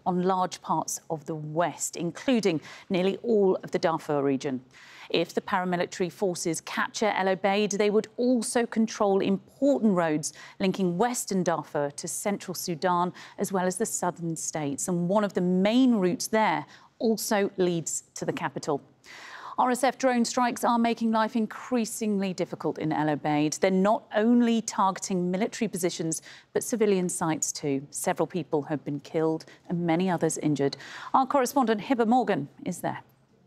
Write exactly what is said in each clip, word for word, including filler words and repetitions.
on large parts of the west, including nearly all of the Darfur region. If the paramilitary forces capture El Obeid, they would also control important roads linking western Darfur to central Sudan, as well as the southern states. And one of the main routes there also leads to the capital. R S F drone strikes are making life increasingly difficult in El Obeid. They're not only targeting military positions, but civilian sites too. Several people have been killed and many others injured. Our correspondent Hibba Morgan is there.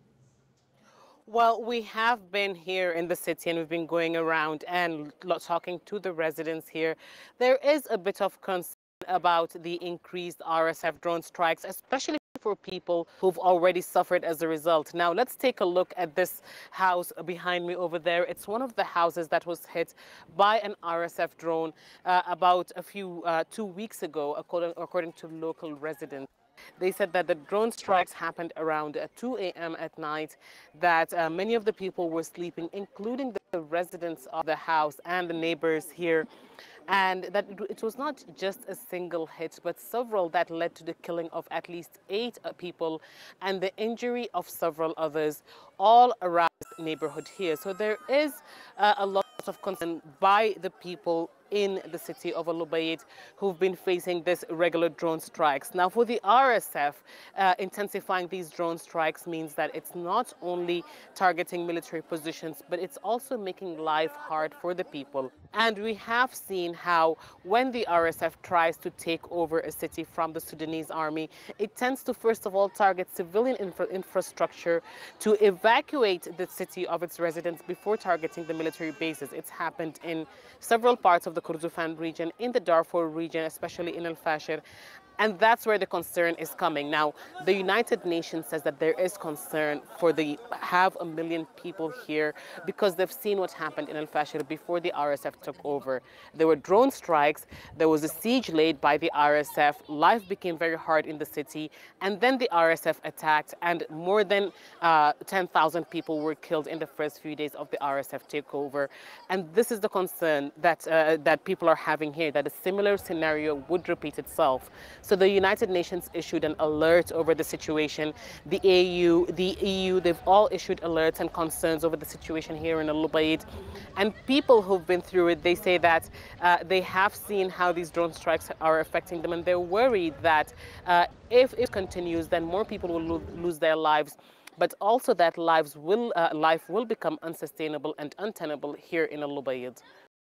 Well, we have been here in the city and we've been going around and talking to the residents here. There is a bit of concern about the increased R S F drone strikes, especially for people who've already suffered as a result. Now, let's take a look at this house behind me over there. It's one of the houses that was hit by an R S F drone uh, about a few, uh, two weeks ago, according, according to local residents. They said that the drone strikes happened around two A M at night, that uh, many of the people were sleeping, including the residents of the house and the neighbors here, and that it was not just a single hit, but several that led to the killing of at least eight people and the injury of several others, all around the neighborhood here. So there is uh, a lot of concern by the people in the city of El Obeid who've been facing this regular drone strikes. Now, for the R S F, uh, intensifying these drone strikes means that it's not only targeting military positions, but it's also making life hard for the people. And we have seen how when the R S F tries to take over a city from the Sudanese army, it tends to first of all target civilian infra infrastructure to evacuate the city of its residents before targeting the military bases. It's happened in several parts of the Kordofan region, in the Darfur region, especially in Al-Fashir. And that's where the concern is coming. Now, the United Nations says that there is concern for the half a million people here because they've seen what happened in Al-Fashir before the R S F took over. There were drone strikes, there was a siege laid by the R S F, life became very hard in the city, and then the R S F attacked, and more than uh, ten thousand people were killed in the first few days of the R S F takeover. And this is the concern that, uh, that people are having here, that a similar scenario would repeat itself. So the United Nations issued an alert over the situation. The A U, the E U, they've all issued alerts and concerns over the situation here in El Obeid. And people who've been through it, they say that uh, they have seen how these drone strikes are affecting them, and they're worried that uh, if it continues, then more people will lo lose their lives, but also that lives will, uh, life will become unsustainable and untenable here in El Obeid.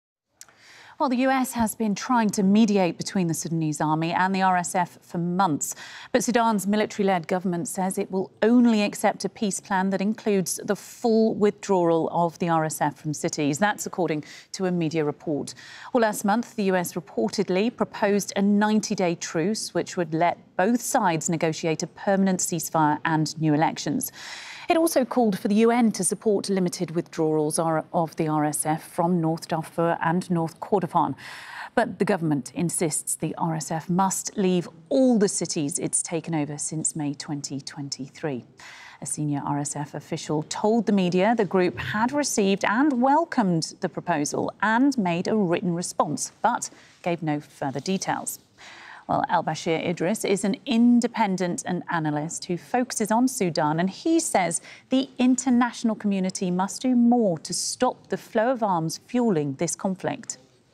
Well, the U S has been trying to mediate between the Sudanese army and the R S F for months. But Sudan's military-led government says it will only accept a peace plan that includes the full withdrawal of the R S F from cities. That's according to a media report. Well, last month, the U S reportedly proposed a ninety-day truce, which would let both sides negotiate a permanent ceasefire and new elections. It also called for the U N to support limited withdrawals of the R S F from North Darfur and North Kordofan. But the government insists the R S F must leave all the cities it's taken over since May twenty twenty-three. A senior R S F official told the media the group had received and welcomed the proposal and made a written response, but gave no further details. Well, Al-Bashir Idris is an independent and analyst who focuses on Sudan, and he says the international community must do more to stop the flow of arms fueling this conflict.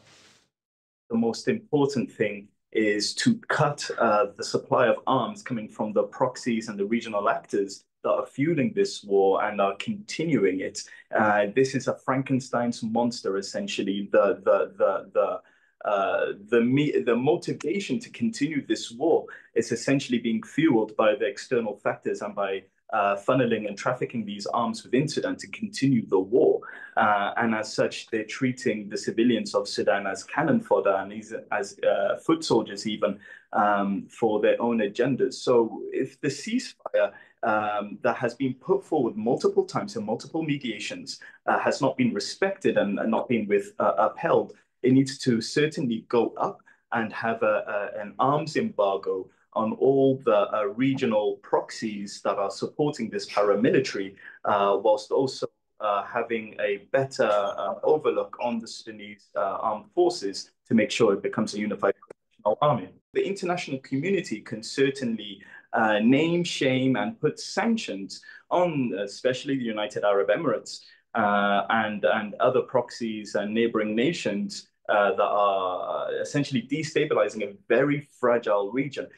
The most important thing is to cut uh, the supply of arms coming from the proxies and the regional actors that are fueling this war and are continuing it. Uh, this is a Frankenstein's monster, essentially. The, the, the, the, Uh, the, me the motivation to continue this war is essentially being fueled by the external factors and by uh, funneling and trafficking these arms within Sudan to continue the war. Uh, and as such, they're treating the civilians of Sudan as cannon fodder and as uh, foot soldiers even um, for their own agendas. So if the ceasefire um, that has been put forward multiple times in multiple mediations uh, has not been respected and, and not been with, uh, upheld, it needs to certainly go up and have a, a, an arms embargo on all the uh, regional proxies that are supporting this paramilitary, uh, whilst also uh, having a better uh, overlook on the Sudanese uh, armed forces to make sure it becomes a unified our army. The international community can certainly uh, name, shame, and put sanctions on, especially the United Arab Emirates uh, and, and other proxies and neighboring nations uh, that are essentially destabilizing a very fragile region.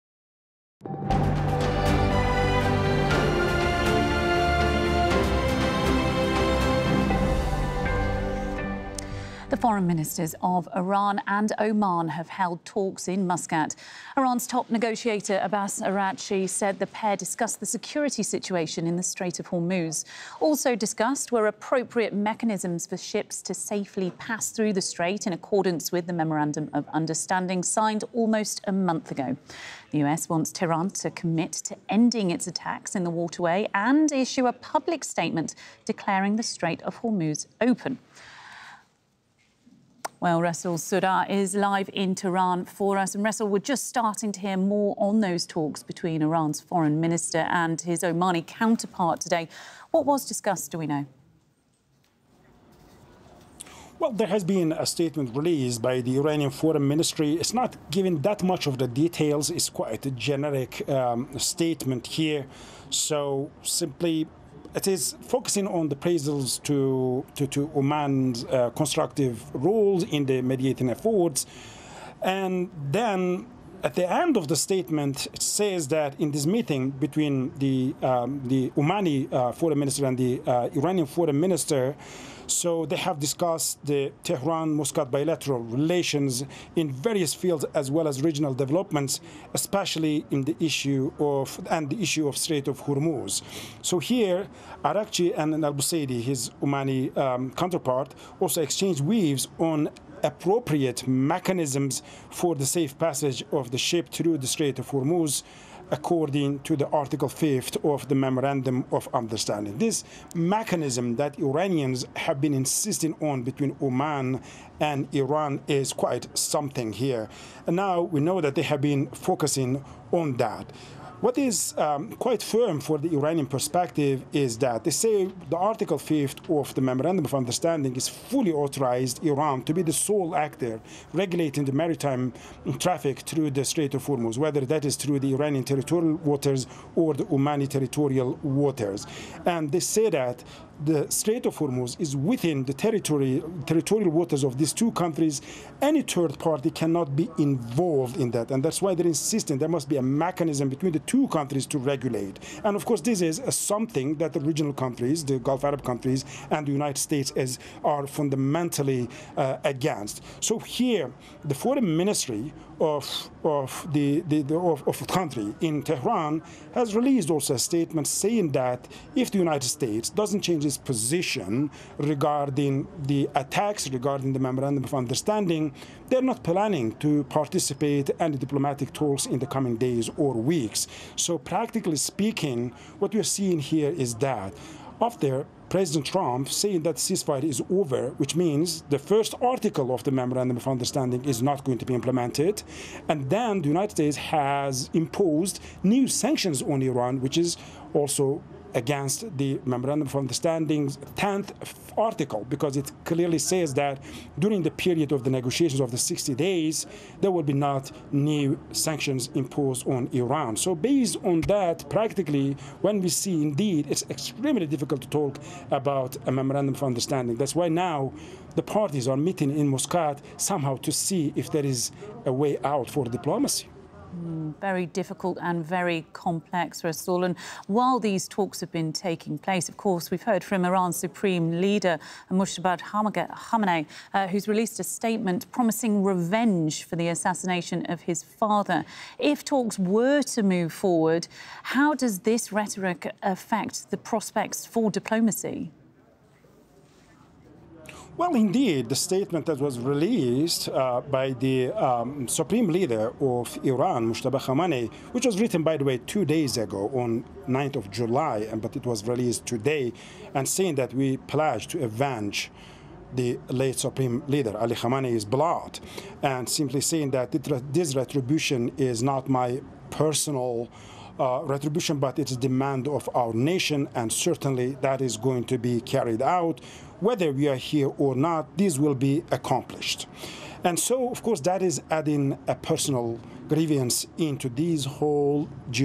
The foreign ministers of Iran and Oman have held talks in Muscat. Iran's top negotiator Abbas Araghchi said the pair discussed the security situation in the Strait of Hormuz. Also discussed were appropriate mechanisms for ships to safely pass through the strait in accordance with the Memorandum of Understanding signed almost a month ago. The U S wants Tehran to commit to ending its attacks in the waterway and issue a public statement declaring the Strait of Hormuz open. Well, Russell Surah is live in Tehran for us. And Russell, we're just starting to hear more on those talks between Iran's foreign minister and his Omani counterpart today. What was discussed, do we know? Well, there has been a statement released by the Iranian Foreign Ministry. It's not giving that much of the details. It's quite a generic um, statement here. So simply, it is focusing on the praisals to, to, to Oman's uh, constructive roles in the mediating efforts. And then at the end of the statement, it says that in this meeting between the, um, the Omani uh, foreign minister and the uh, Iranian foreign minister, so they have discussed the Tehran-Muscat bilateral relations in various fields as well as regional developments, especially in the issue of and the issue of Strait of Hormuz. So here, Araghchi and Al-Busaidi, his Omani um, counterpart, also exchanged views on appropriate mechanisms for the safe passage of the ship through the Strait of Hormuz, according to the Article fifth of the Memorandum of Understanding. This mechanism that Iranians have been insisting on between Oman and Iran is quite something here. And now we know that they have been focusing on that. What is um, quite firm for the Iranian perspective is that they say the Article fifth of the Memorandum of Understanding is fully authorized Iran to be the sole actor regulating the maritime traffic through the Strait of Hormuz, whether that is through the Iranian territorial waters or the Omani territorial waters. And they say that the Strait of Hormuz is within the territory, territorial waters of these two countries. Any third party cannot be involved in that. And that's why they're insisting there must be a mechanism between the two countries to regulate. And of course, this is a something that the regional countries, the Gulf Arab countries, and the United States is, are fundamentally uh, against. So here, the foreign ministry of, of, the, the, the, of, of the country in Tehran has released also a statement saying that if the United States doesn't change its position regarding the attacks, regarding the Memorandum of Understanding, they're not planning to participate in any diplomatic talks in the coming days or weeks. So practically speaking, what we're seeing here is that after President Trump saying that ceasefire is over, which means the first article of the Memorandum of Understanding is not going to be implemented. And then the United States has imposed new sanctions on Iran, which is also against the Memorandum of Understanding's tenth article, because it clearly says that during the period of the negotiations of the sixty days, there will be not new sanctions imposed on Iran. So based on that, practically, when we see indeed, it's extremely difficult to talk about a Memorandum of Understanding. That's why now the parties are meeting in Muscat somehow to see if there is a way out for diplomacy. Mm, very difficult and very complex, Rasul. And while these talks have been taking place, of course, we've heard from Iran's supreme leader, Mojtaba Khamenei, uh, who's released a statement promising revenge for the assassination of his father. If talks were to move forward, how does this rhetoric affect the prospects for diplomacy? Well, indeed, the statement that was released uh, by the um, supreme leader of Iran, Mojtaba Khamenei, which was written, by the way, two days ago on ninth of July, but it was released today, and saying that we pledge to avenge the late supreme leader, Ali Khamenei's blood, and simply saying that this retribution is not my personal Uh, retribution, but it's a demand of our nation, and certainly that is going to be carried out. Whether we are here or not, this will be accomplished. And so, of course, that is adding a personal grievance into these whole